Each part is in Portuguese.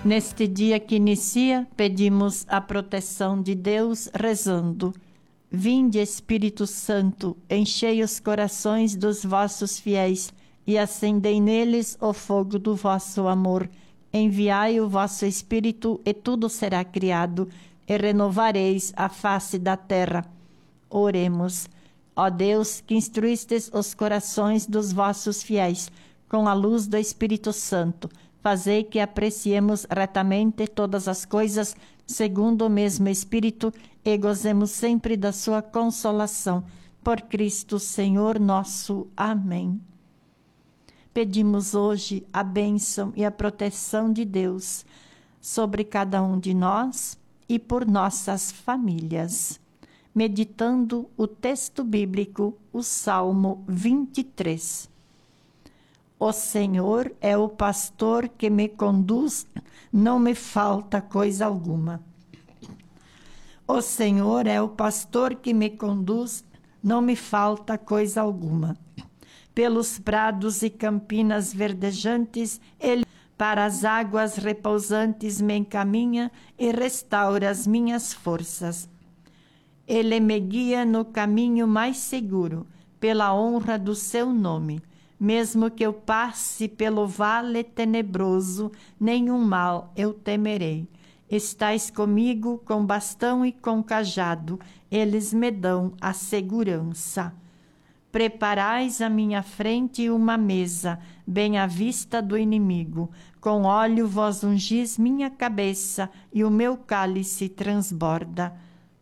Neste dia que inicia, pedimos a proteção de Deus rezando: Vinde, Espírito Santo, enchei os corações dos vossos fiéis e acendei neles o fogo do vosso amor. Enviai o vosso Espírito e tudo será criado, e renovareis a face da terra. Oremos. Ó Deus, que instruístes os corações dos vossos fiéis com a luz do Espírito Santo, fazei que apreciemos retamente todas as coisas segundo o mesmo Espírito e gozemos sempre da sua consolação. Por Cristo Senhor nosso. Amém. Pedimos hoje a bênção e a proteção de Deus sobre cada um de nós e por nossas famílias. Meditando o texto bíblico, o Salmo 23. O Senhor é o pastor que me conduz, não me falta coisa alguma. O Senhor é o pastor que me conduz, não me falta coisa alguma. Pelos prados e campinas verdejantes, Ele para as águas repousantes me encaminha e restaura as minhas forças. Ele me guia no caminho mais seguro, pela honra do seu nome. Mesmo que eu passe pelo vale tenebroso, nenhum mal eu temerei. Estais comigo com bastão e com cajado, eles me dão a segurança. Preparais à minha frente uma mesa, bem à vista do inimigo. Com óleo vós ungis minha cabeça, e o meu cálice transborda.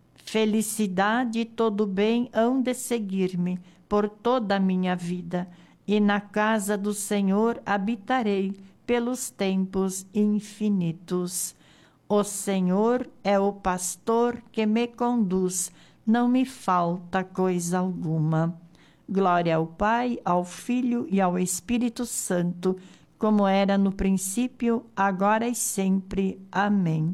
Felicidade e todo bem hão de seguir-me por toda a minha vida, e na casa do Senhor habitarei pelos tempos infinitos. O Senhor é o pastor que me conduz, não me falta coisa alguma. Glória ao Pai, ao Filho e ao Espírito Santo, como era no princípio, agora e sempre. Amém.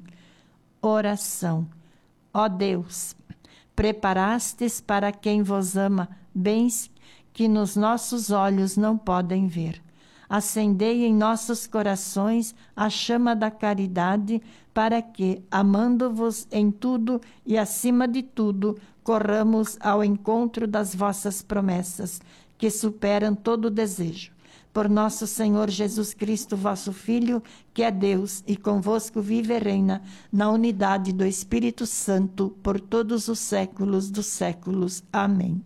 Oração. Ó Deus, preparastes para quem vos ama bens que nos nossos olhos não podem ver. Acendei em nossos corações a chama da caridade, para que, amando-vos em tudo e acima de tudo, corramos ao encontro das vossas promessas, que superam todo desejo. Por nosso Senhor Jesus Cristo, vosso Filho, que é Deus e convosco vive e reina, na unidade do Espírito Santo, por todos os séculos dos séculos. Amém.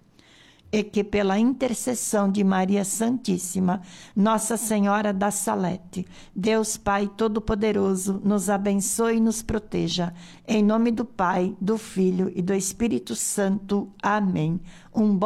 E que pela intercessão de Maria Santíssima, Nossa Senhora da Salete, Deus Pai Todo-Poderoso, nos abençoe e nos proteja. Em nome do Pai, do Filho e do Espírito Santo. Amém.